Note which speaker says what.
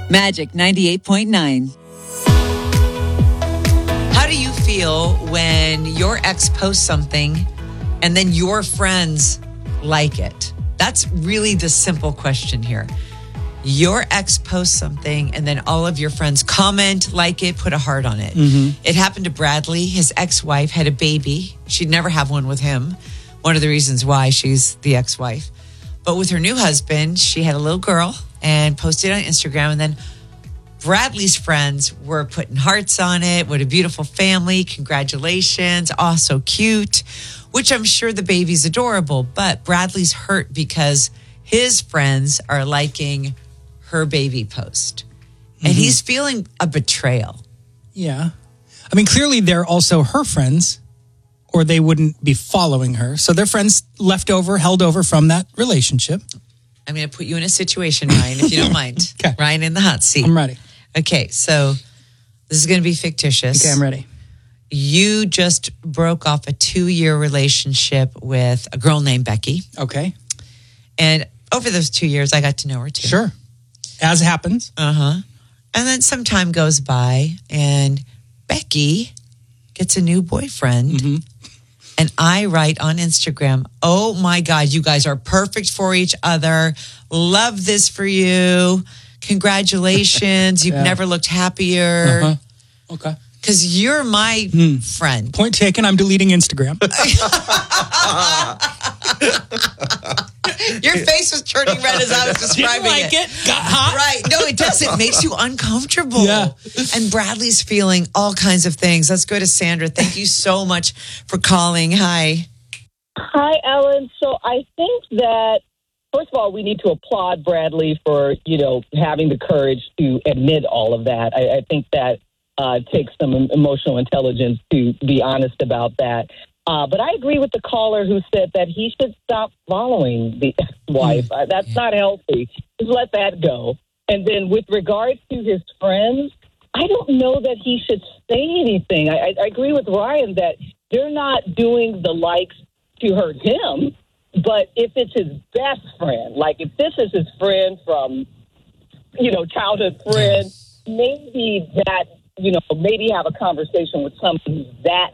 Speaker 1: Magic 98.9.
Speaker 2: How do you feel when your ex posts something and then your friends like it? That's really the simple question here. Your ex posts something and then all of your friends comment, like it, put a heart on it. Mm-hmm. It happened to Bradley. His ex-wife had a baby. She'd never have one with him. One of the reasons why she's the ex-wife. But with her new husband, she had a little girl and posted on Instagram. And then Bradley's friends were putting hearts on it. What a beautiful family. Congratulations. Oh, so cute. Which I'm sure the baby's adorable. But Bradley's hurt because his friends are liking her baby post. And he's feeling a betrayal.
Speaker 3: Yeah. I mean, clearly they're also her friends, or they wouldn't be following her. So they're friends held over from that relationship.
Speaker 2: I'm going to put you in a situation, Ryan, if you don't mind.
Speaker 3: Okay.
Speaker 2: Ryan in the hot seat.
Speaker 3: I'm ready.
Speaker 2: Okay, so this is going to be fictitious.
Speaker 3: Okay, I'm ready.
Speaker 2: You just broke off a 2-year relationship with a girl named Becky.
Speaker 3: Okay.
Speaker 2: And over those 2 years, I got to know her too.
Speaker 3: Sure. As happens.
Speaker 2: And then some time goes by and Becky gets a new boyfriend. Mm-hmm. And I write on Instagram, oh my God, you guys are perfect for each other. Love this for you. Congratulations. You've never looked happier.
Speaker 3: Okay.
Speaker 2: Because you're my friend.
Speaker 3: Point taken. I'm deleting Instagram.
Speaker 2: Your face was turning red as I was describing
Speaker 3: it. Got hot?
Speaker 2: Right. No, it does. It makes you uncomfortable.
Speaker 3: Yeah.
Speaker 2: And Bradley's feeling all kinds of things. Let's go to Sandra. Thank you so much for calling. Hi.
Speaker 4: Hi, Ellen. So I think that, first of all, we need to applaud Bradley for, having the courage to admit all of that. I think that takes some emotional intelligence to be honest about that. But I agree with the caller who said that he should stop following the ex-wife. That's not healthy. Just let that go. And then with regards to his friends, I don't know that he should say anything. I agree with Ryan that they're not doing the likes to hurt him. But if it's his best friend, like if this is his friend from, childhood friend, maybe that, maybe have a conversation with someone who's that